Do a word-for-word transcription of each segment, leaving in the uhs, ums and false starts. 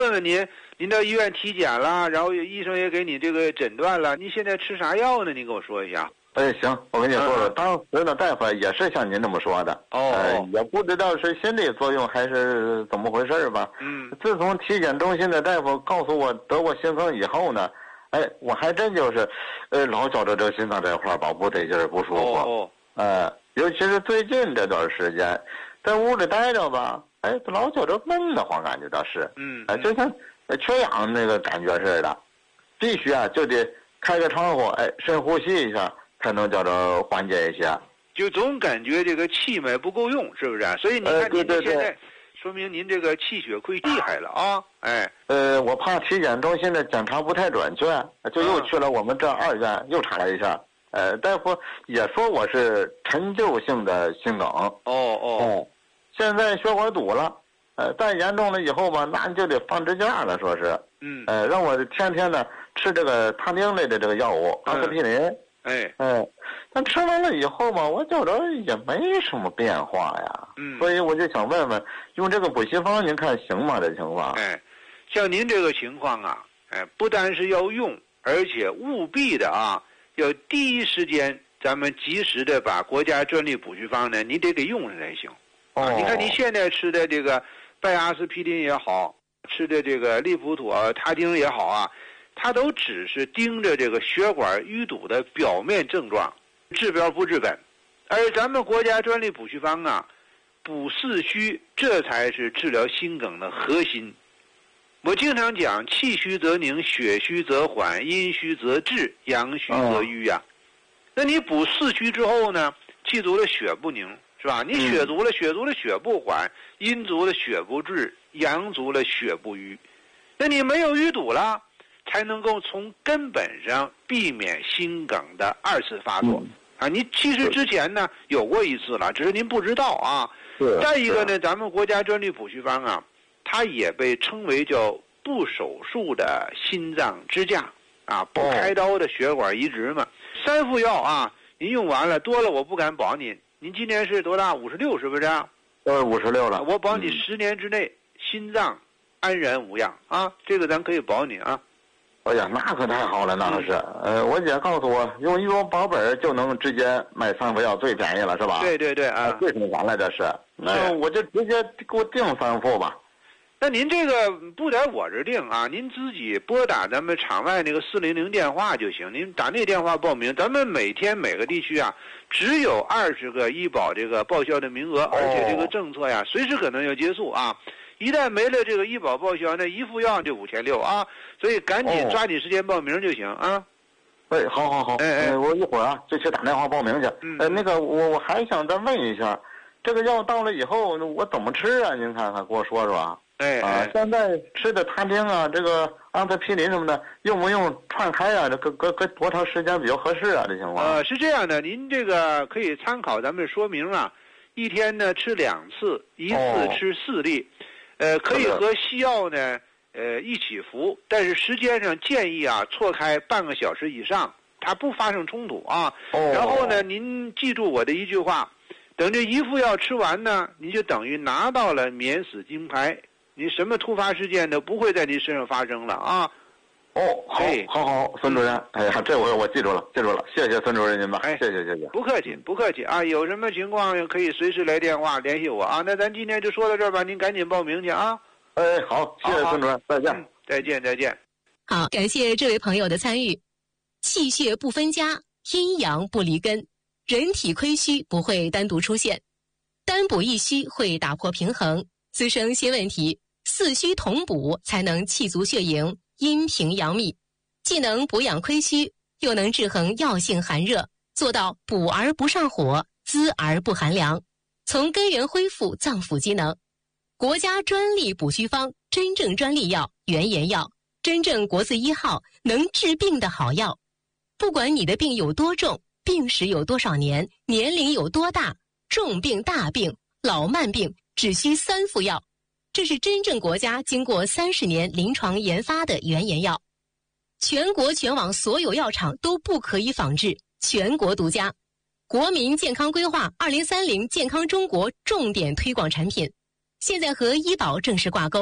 问问您，您到医院体检了，然后医生也给你这个诊断了，您现在吃啥药呢？您给我说一下。 哎，行，我跟你说说，嗯、当时的大夫也是像您这么说的， 哦， 呃，也不知道是心理作用还是怎么回事吧。 嗯， 自从体检中心的大夫告诉我得过心梗以后呢，哎，我还真就是，呃，老觉着这个心脏这块吧不得劲儿，不舒服。 哦， 呃，尤其是最近这段时间，在屋里待着吧，哎，老觉着闷得慌，感觉到是， 嗯， 哎、呃，就像缺氧那个感觉似的，必须啊就得开个窗户，哎，深呼吸一下。才能叫着缓解一些， 就总感觉这个气脉不够用，是不是？所以你看，您现在说明您这个气血亏厉害了啊！哎， 呃，我怕体检中心的检查不太准确，就又去了我们这二院，嗯、又查了一下，呃，大夫也说我是陈旧性的心梗。哦哦， 嗯，现在血管堵了，呃，再严重了以后吧，那就得放支架了，说是， 嗯， 呃，让我天天呢吃这个他汀类的这个药物，阿司匹林。 哎， 哎，但吃完了以后吧，我觉着也没什么变化呀。 嗯， 所以我就想问问，用这个补气方，您看行吗？这情况？ 哎，像您这个情况啊，哎，不单是要用，而且务必的啊，要第一时间咱们及时的把国家专利补气方呢，你得给用上才行。 哦， 啊、你看你现在吃的这个拜阿司匹林也好，吃的这个利普妥他汀也好啊。它都只是盯着这个血管淤堵的表面症状，治标不治本。而咱们国家专利补气方啊，补四虚，这才是治疗心梗的核心。我经常讲，气虚则凝，血虚则缓，阴虚则滞，阳虚则瘀呀、啊。那你补四虚之后呢，气足了血不凝，是吧？你血足了，血足了血不缓，阴足了血不滞，阳足了血不瘀。那你没有淤堵了，才能够从根本上避免心梗的二次发作、嗯、啊！你其实之前呢有过一次了，只是您不知道啊。再一个呢，咱们国家专利补气方啊，它也被称为叫不手术的心脏支架啊，不开刀的血管移植嘛。哦、三副药啊，您用完了多了我不敢保您。您今年是多大？五十六是不是？ 呃，五十六了。 我保你十年之内、嗯、心脏安然无恙啊！这个咱可以保你啊。 哎呀，那可太好了，那可是。呃，我姐告诉我，用医保保本就能直接买三副药，最便宜了，是吧？ 对对对啊， 最省钱了，这是。那我就直接给我订三副吧。 那您这个不在我这定啊，您自己拨打咱们场外那个四零零电话就行。您打那电话报名，咱们每天每个地区啊，只有二十个医保这个报销的名额，而且这个政策呀，随时可能要结束啊。一旦没了这个医保报销，那一副药就五千六啊，所以赶紧抓紧时间报名就行啊。 哎，好好好，哎哎，我一会儿啊就去打电话报名去。嗯，呃，那个我我还想再问一下，这个药到了以后我怎么吃啊？您看看，给我说说啊。 哎啊，现在吃的他汀啊，这个阿司匹林什么的，用不用串开啊？这隔隔隔多长时间比较合适啊？这情况？ 呃，是这样的，您这个可以参考咱们说明啊，一天呢吃两次，一次吃四粒。哦，呃，可以和西药呢，呃，一起服，但是时间上建议啊，错开半个小时以上，它不发生冲突啊。 哦。 然后呢，您记住我的一句话，等这一副药吃完呢，你就等于拿到了免死金牌，你什么突发事件都不会在你身上发生了啊。 哦，好，好好，孙主任，哎呀，这我我记住了，记住了，谢谢孙主任您吧，哎，谢谢谢谢， 不客气不客气啊，有什么情况可以随时来电话联系我啊。那咱今天就说到这儿吧，您赶紧报名去啊。 哎，好，谢谢孙主任，再见、 嗯，再见再见。 好，感谢这位朋友的参与。气血不分家，阴阳不离根，人体亏虚不会单独出现，单补一虚会打破平衡，滋生新问题。四虚同补才能气足血盈，阴平阳秘，既能补养亏虚，又能制衡药性寒热，做到补而不上火，滋而不寒凉，从根源恢复脏腑机能。国家专利补虚方，真正专利药，原研药，真正国字一号，能治病的好药。不管你的病有多重，病史有多少年，年龄有多大，重病大病老慢病，只需三副药。这是真正国家经过三十年临床研发的原研药，全国全网所有药厂都不可以仿制，全国独家。国民健康规划二零三零健康中国重点推广产品，现在和医保正式挂钩，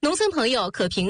农村朋友可凭